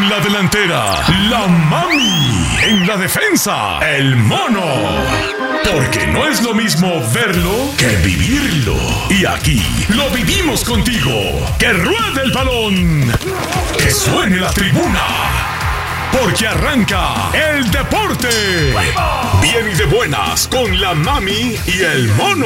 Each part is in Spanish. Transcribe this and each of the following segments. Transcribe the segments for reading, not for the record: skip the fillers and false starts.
En la delantera, la mami. En la defensa, el mono. Porque no es lo mismo verlo que vivirlo. Y aquí lo vivimos contigo. ¡Que ruede el balón! ¡Que suene la tribuna! Porque arranca el deporte. Bien y de buenas con la mami y el mono.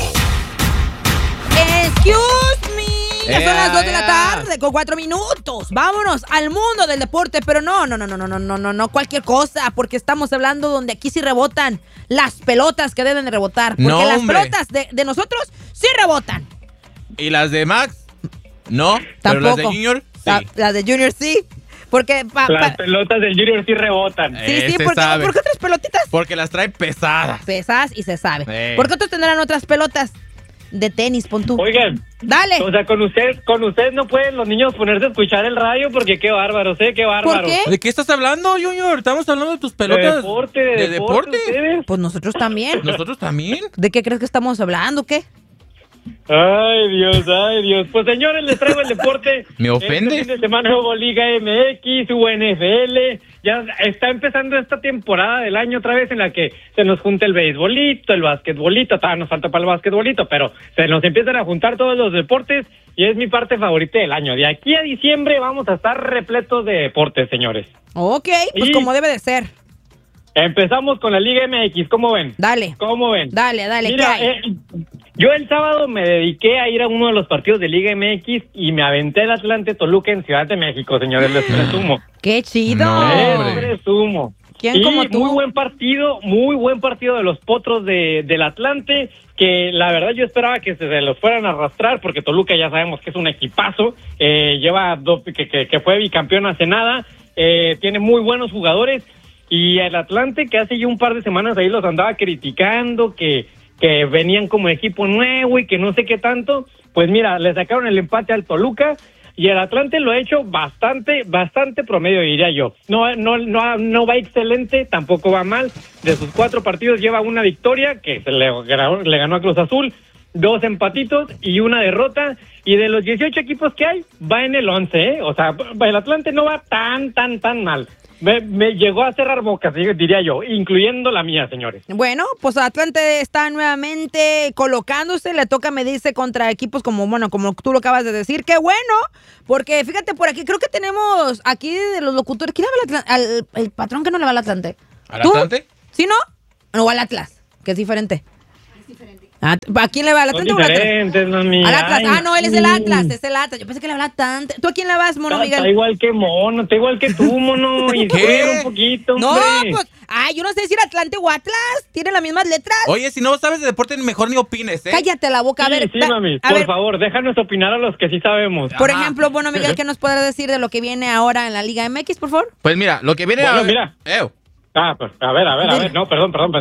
Excuse me. Ya son las 2 de la tarde con 4 minutos. Vámonos al mundo del deporte, pero no cualquier cosa, porque estamos hablando donde aquí sí rebotan las pelotas que deben de rebotar. Porque No, las hombre. pelotas de nosotros sí rebotan. ¿Y las de Max? No. Tampoco. Pero las de Junior, sí. Las de Junior sí. Porque Las pelotas del Junior sí rebotan. sí, Se ¿por sabe. qué otras pelotitas? Porque las trae pesadas. Pesadas y se sabe. Sí. ¿Por qué otros tendrán otras pelotas de tenis, pon tú? Oigan, Dale. o sea, con usted no pueden los niños ponerse a escuchar el radio porque qué bárbaros, qué bárbaros. ¿Por qué? ¿De qué estás hablando, Junior? Estamos hablando de tus pelotas. De deporte ustedes. Pues nosotros también. ¿Nosotros también? ¿De qué crees que estamos hablando? ¿Qué? Ay, Dios. Pues, señores, les traigo el deporte. ¿Me ofende? Este fin de semana hubo Liga MX, hubo NFL. Ya está empezando esta temporada del año otra vez en la que se nos junta el beisbolito, el basquetbolito. Todavía nos falta para el basquetbolito, pero se nos empiezan a juntar todos los deportes y es mi parte favorita del año. De aquí a diciembre vamos a estar repletos de deportes, señores. Ok, pues Y- como debe de ser. Empezamos con la Liga MX, ¿cómo ven? Dale. ¿Cómo ven? Dale, Mira, ¿qué hay? yo el sábado me dediqué a ir a uno de los partidos de Liga MX y me aventé el Atlante Toluca en Ciudad de México, señores, les presumo. ¡Qué chido! No, Les hombre. presumo. ¿Quién Y como tú? muy buen partido de los Potros del Atlante, que la verdad yo esperaba que se los fueran a arrastrar, porque Toluca ya sabemos que es un equipazo, que fue bicampeón hace nada, tiene muy buenos jugadores, y el Atlante, que hace ya un par de semanas ahí los andaba criticando, que venían como equipo nuevo y que no sé qué tanto, pues mira, le sacaron el empate al Toluca, y el Atlante lo ha hecho bastante promedio, diría yo. No va excelente, tampoco va mal. De sus 4 partidos lleva una victoria, que le ganó a Cruz Azul, 2 empatitos y una derrota. Y de los 18 equipos que hay, va en el 11, ¿eh? O sea, el Atlante no va tan mal. Me llegó a cerrar bocas, diría yo, incluyendo la mía, señores. Bueno, pues Atlante está nuevamente colocándose, le toca medirse contra equipos como tú lo acabas de decir. ¡Qué bueno! Porque fíjate, por aquí creo que tenemos aquí de los locutores. ¿Quién le va el patrón que no le va al Atlante? ¿Al ¿Tú? Atlante? ¿Sí, no? O al Atlas, que es diferente. ¿A quién le va? ¿Al Son Atlante o al Atlas? diferentes, mami. Al Atlas. Ay, No, él es el Atlas, es el Atlas. Yo pensé que le hablaba tanto. ¿Tú a quién le vas, mono Está Miguel? igual que mono, está igual que tú, mono. Y ¿Qué? un poquito, No, hombre. pues, yo no sé si era Atlante o Atlas. Tienen las mismas letras. Oye, si no sabes de deporte, mejor ni opines, ¿eh? Cállate la boca. A ver, Sí, mami, a por ver, favor, déjanos opinar a los que sí sabemos. por Ajá. ejemplo, bueno, Miguel, ¿qué nos podrá decir de lo que viene ahora en la Liga MX, por favor? Pues mira, lo que viene Bueno, a... mira. Pues, a ver, no, perdón.